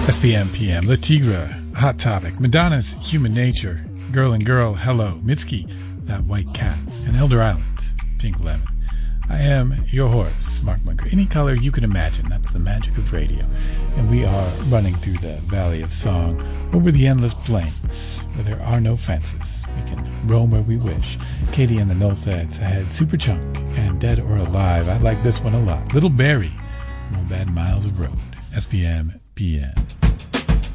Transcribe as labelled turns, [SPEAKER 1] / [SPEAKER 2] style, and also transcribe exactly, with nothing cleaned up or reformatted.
[SPEAKER 1] S P M P M, Le Tigre, Hot Topic, Madonna's Human Nature, Girl and Girl, Hello, Mitski, That White Cat, and Elder Island, Pink Lemon. I am your horse, Mark Munker. Any color you can imagine, that's the magic of radio. And we are running through the Valley of Song, over the endless plains, where there are no fences. We can roam where we wish. Katie and the Nolsads had Super Chunk and Dead or Alive. I like this one a lot. Little Barry, No Bad Miles of Road, S P M P M.